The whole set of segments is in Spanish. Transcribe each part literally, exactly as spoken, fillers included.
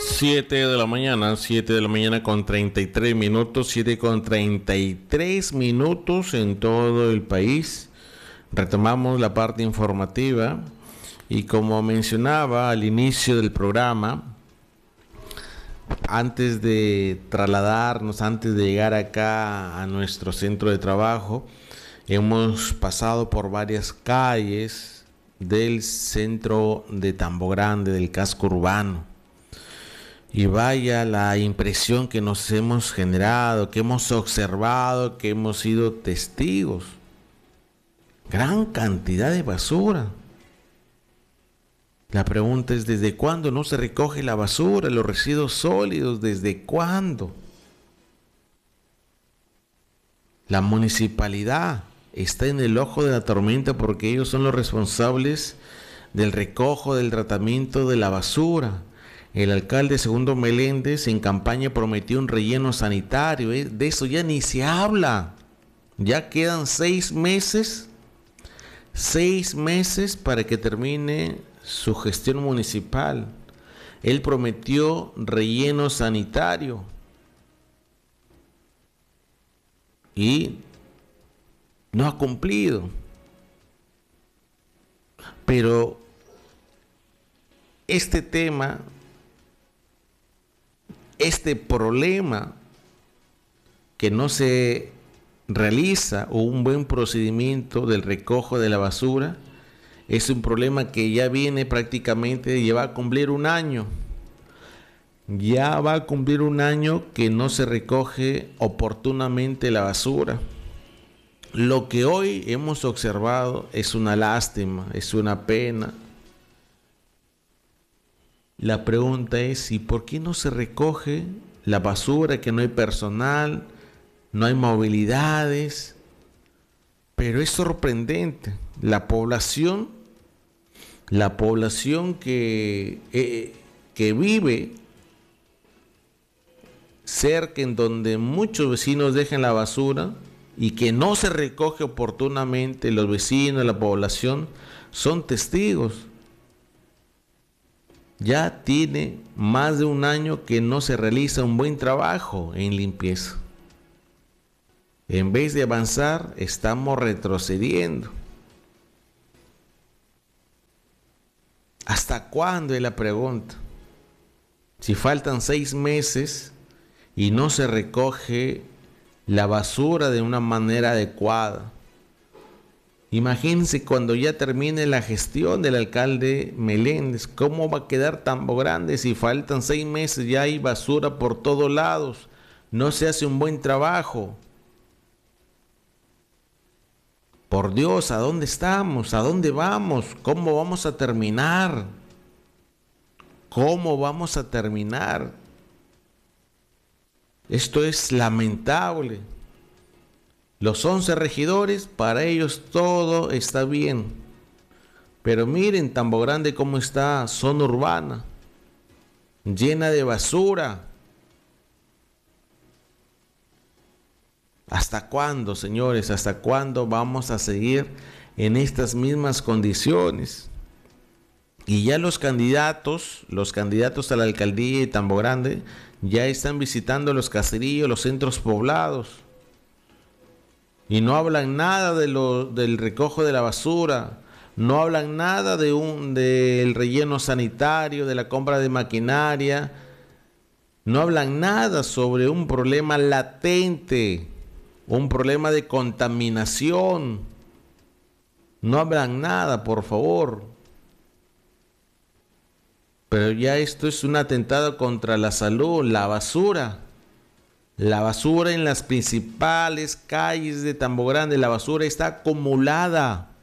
siete de la mañana, siete de la mañana con treinta y tres minutos, siete con treinta y tres minutos en todo el país. Retomamos la parte informativa y como mencionaba al inicio del programa, antes de trasladarnos, antes de llegar acá a nuestro centro de trabajo, hemos pasado por varias calles del centro de Tambo Grande, del casco urbano. Y vaya la impresión que nos hemos generado, que hemos observado, que hemos sido testigos. Gran cantidad de basura. La pregunta es, ¿desde cuándo no se recoge la basura, los residuos sólidos? ¿Desde cuándo? La municipalidad está en el ojo de la tormenta porque ellos son los responsables del recojo, del tratamiento de la basura. El alcalde Segundo Meléndez en campaña prometió un relleno sanitario, ¿eh? De eso ya ni se habla. Ya quedan seis meses, seis meses para que termine su gestión municipal. Él prometió relleno sanitario y no ha cumplido. Pero este tema, este problema que no se realiza un buen procedimiento del recojo de la basura, es un problema que ya viene prácticamente, ya va a cumplir un año. Ya va a cumplir un año que no se recoge oportunamente la basura. Lo que hoy hemos observado es una lástima, es una pena. La pregunta es, ¿y por qué no se recoge la basura? Que no hay personal, no hay movilidades. Pero es sorprendente. La población, la población que, eh, que vive cerca en donde muchos vecinos dejan la basura y que no se recoge oportunamente, los vecinos, la población, son testigos. Ya tiene más de un año que no se realiza un buen trabajo en limpieza. En vez de avanzar, estamos retrocediendo. ¿Hasta cuándo es la pregunta? Si faltan seis meses y no se recoge la basura de una manera adecuada. Imagínense cuando ya termine la gestión del alcalde Meléndez, ¿cómo va a quedar Tambo Grande si faltan seis meses? Ya hay basura por todos lados, no se hace un buen trabajo. Por Dios, ¿a dónde estamos? ¿A dónde vamos? ¿Cómo vamos a terminar? ¿Cómo vamos a terminar? Esto es lamentable. Los once regidores, para ellos todo está bien. Pero miren Tambo Grande cómo está, zona urbana, llena de basura. ¿Hasta cuándo, señores? ¿Hasta cuándo vamos a seguir en estas mismas condiciones? Y ya los candidatos, los candidatos a la alcaldía de Tambo Grande, ya están visitando los caseríos, los centros poblados. Y no hablan nada de lo, del recojo de la basura, no hablan nada de un, del relleno sanitario, de la compra de maquinaria, no hablan nada sobre un problema latente, un problema de contaminación. No hablan nada, por favor. Pero ya esto es un atentado contra la salud, la basura. La basura en las principales calles de Tambo Grande, la basura está acumulada.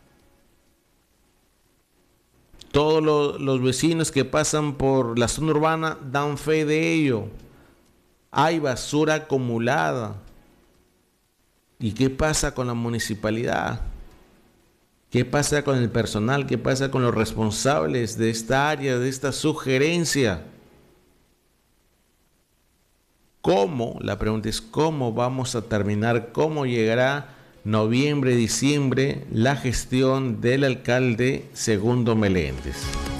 Todos los, los vecinos que pasan por la zona urbana dan fe de ello. Hay basura acumulada. ¿Y qué pasa con la municipalidad? ¿Qué pasa con el personal? ¿Qué pasa con los responsables de esta área, de esta sugerencia? ¿Cómo? La pregunta es ¿cómo vamos a terminar? ¿Cómo llegará noviembre, diciembre la gestión del alcalde Segundo Meléndez?